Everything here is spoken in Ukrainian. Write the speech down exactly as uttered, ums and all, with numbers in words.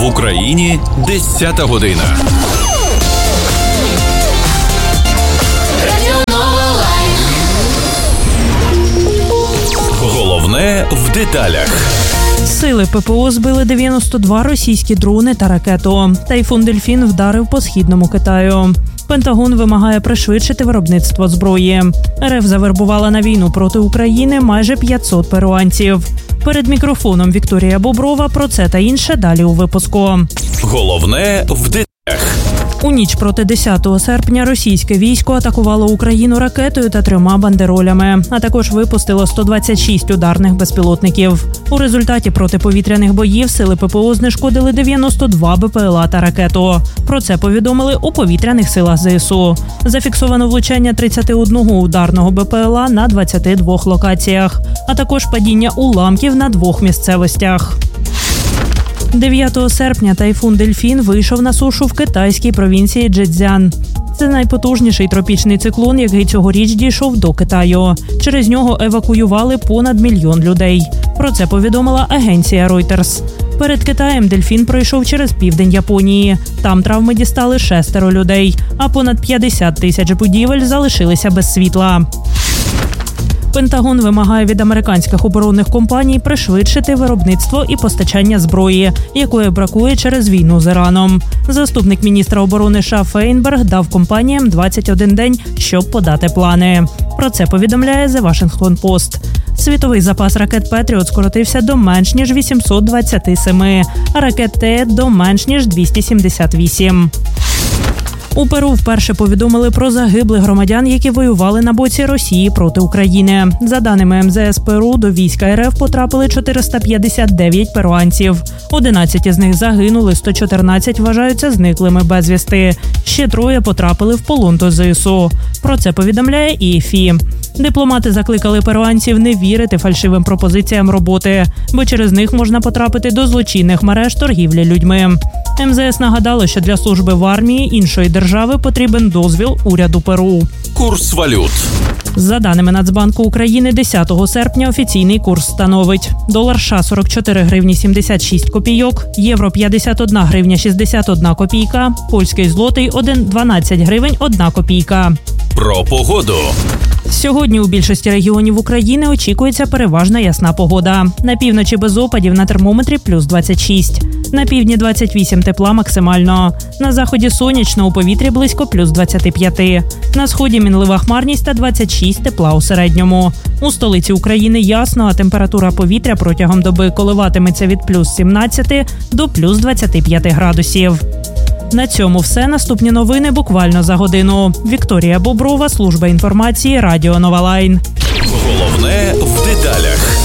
В Україні десята година. Головне в деталях. Сили ППО збили дев'яносто два російські дрони та ракету. Тайфун «Дельфін» вдарив по східному Китаю. Пентагон вимагає пришвидшити виробництво зброї. РФ завербувала на війну проти України майже п'ятсот перуанців. Перед мікрофоном Вікторія Боброва. Про це та інше далі у випуску. Головне в деталях. У ніч проти десятого серпня російське військо атакувало Україну ракетою та трьома бандеролями, а також випустило сто двадцять шість ударних безпілотників. У результаті протиповітряних боїв сили ППО знешкодили дев'яносто два БПЛА та ракету. Про це повідомили у повітряних силах ЗСУ. Зафіксовано влучання тридцять один ударного БПЛА на двадцяти двох локаціях, а також падіння уламків на двох місцевостях. дев'ятого серпня тайфун «Дельфін» вийшов на сушу в китайській провінції Чжецзян. Це найпотужніший тропічний циклон, який цьогоріч дійшов до Китаю. Через нього евакуювали понад мільйон людей. Про це повідомила агенція Reuters. Перед Китаєм «Дельфін» пройшов через південь Японії. Там травми дістали шестеро людей, а понад п'ятдесят тисяч будівель залишилися без світла. Пентагон вимагає від американських оборонних компаній пришвидшити виробництво і постачання зброї, якої бракує через війну з Іраном. Заступник міністра оборони США Фейнберг дав компаніям двадцять один день, щоб подати плани. Про це повідомляє The Washington Post. Світовий запас ракет «Петріот» скоротився до менш ніж вісімсот двадцять сім, а ракет «Теет» до менш ніж двісті сімдесят вісім. У Перу вперше повідомили про загиблих громадян, які воювали на боці Росії проти України. За даними ем зе ес Перу, до війська РФ потрапили чотириста п'ятдесят дев'ять перуанців. одинадцять із них загинули, сто чотирнадцять вважаються зниклими безвісти. Ще троє потрапили в полон до зе ес у. Про це повідомляє і еф і. Дипломати закликали перуанців не вірити фальшивим пропозиціям роботи, бо через них можна потрапити до злочинних мереж торгівлі людьми. ем зе ес нагадало, що для служби в армії іншої держави потрібен дозвіл уряду Перу. Курс валют. За даними Нацбанку України, десятого серпня офіційний курс становить: долар США сорок чотири гривні сімдесят шість копійок, євро п'ятдесят одна гривня шістдесят одна копійка, польський злотий дванадцять гривень одна копійка. Про погоду. Сьогодні у більшості регіонів України очікується переважна ясна погода. На півночі без опадів, на термометрі плюс двадцять шість. На півдні двадцять вісім тепла максимально. На заході сонячно, у повітрі близько плюс двадцять п'ять. На сході мінлива хмарність та двадцять шість тепла у середньому. У столиці України ясно, а температура повітря протягом доби коливатиметься від плюс сімнадцяти до плюс двадцяти п'яти градусів. На цьому все. Наступні новини буквально за годину. Вікторія Боброва, служба інформації, Радіо Нова Лайн. Головне в деталях.